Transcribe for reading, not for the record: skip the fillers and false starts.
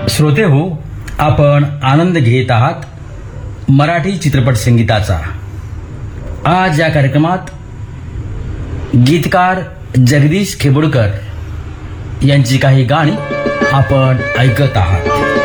श्रोते हो, आपण आनंद घेत आहात मराठी चित्रपट संगीताचा. आज या कार्यक्रमात गीतकार जगदीश खेबोडकर यांची काही गाणी आपण ऐकत आहात.